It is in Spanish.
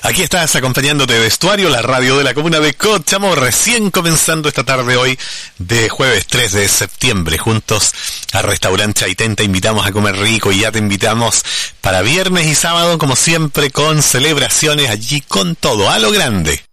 Aquí estás acompañándote de Vestuario, la radio de la comuna de Cochamó, recién comenzando esta tarde hoy de jueves 3 de septiembre, juntos a Restaurante Chaitén. Te invitamos a comer rico y ya te invitamos para viernes y sábado, como siempre, con celebraciones allí con todo, a lo grande.